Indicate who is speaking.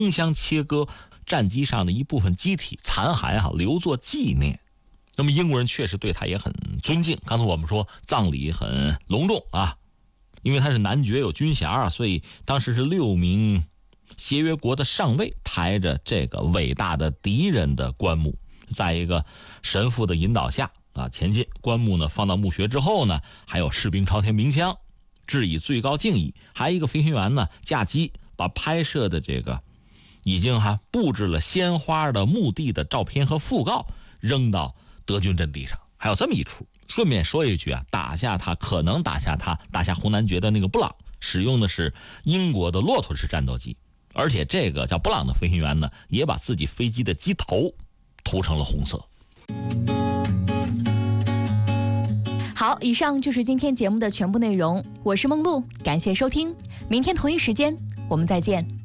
Speaker 1: 箱切割战机上的一部分机体残骸留作纪念。那么英国人确实对他也很尊敬。刚才我们说葬礼很隆重啊，因为他是男爵有军衔所以当时是6名协约国的上尉抬着这个伟大的敌人的棺木，在一个神父的引导下前进。棺木呢放到墓穴之后呢，还有士兵朝天鸣枪，致以最高敬意。还有一个飞行员呢驾机把拍摄的这个已经布置了鲜花的墓地的照片和讣告扔到德军阵地上。还有这么一出，顺便说一句可能打下红男爵的那个布朗使用的是英国的骆驼式战斗机，而且这个叫布朗的飞行员呢，也把自己飞机的机头涂成了红色。
Speaker 2: 好，以上就是今天节目的全部内容，我是梦露，感谢收听，明天同一时间我们再见。